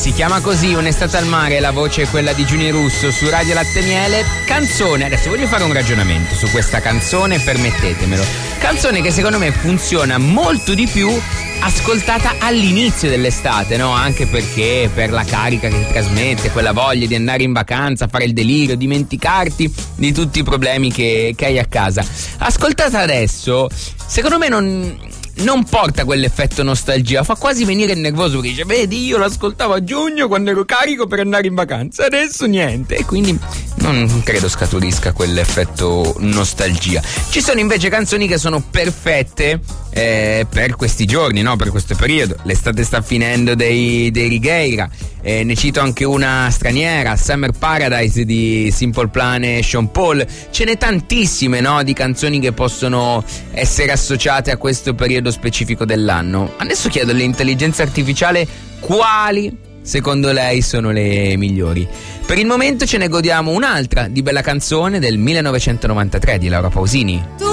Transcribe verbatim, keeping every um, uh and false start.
Si chiama così, Un'estate al mare, la voce è quella di Giuni Russo su Radio Latte Miele. Canzone, adesso voglio fare un ragionamento su questa canzone, permettetemelo. Canzone che secondo me funziona molto di più ascoltata all'inizio dell'estate, no? Anche perché per la carica che ti trasmette, quella voglia di andare in vacanza, fare il delirio, dimenticarti di tutti i problemi che, che hai a casa. Ascoltata adesso, secondo me non... non porta quell'effetto nostalgia, fa quasi venire il nervoso perché dice: vedi, io l'ascoltavo a giugno quando ero carico per andare in vacanza, adesso niente, e quindi non credo scaturisca quell'effetto nostalgia. Ci sono invece canzoni che sono perfette eh, per questi giorni, no? Per questo periodo. L'estate sta finendo dei, dei Righeira. Eh, ne cito anche una straniera, Summer Paradise di Simple Plan e Sean Paul. Ce n'è tantissime, no, di canzoni che possono essere associate a questo periodo specifico dell'anno. Adesso chiedo all'intelligenza artificiale quali secondo lei sono le migliori. Per il momento ce ne godiamo un'altra di bella canzone del millenovecentonovantatré di Laura Pausini.